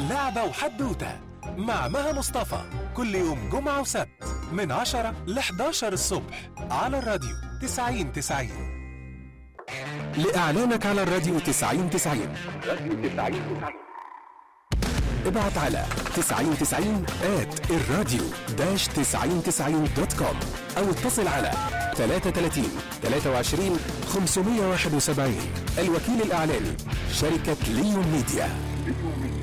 لعبة وحدوتة مع مها مصطفى كل يوم جمعة وسبت من 10 ل 11 الصبح على الراديو 90-90. لإعلانك على الراديو 90-90 ابعت على 9090@الراديو-9090.com أو اتصل على 33 23 571. الوكيل الإعلاني شركة ليون ميديا.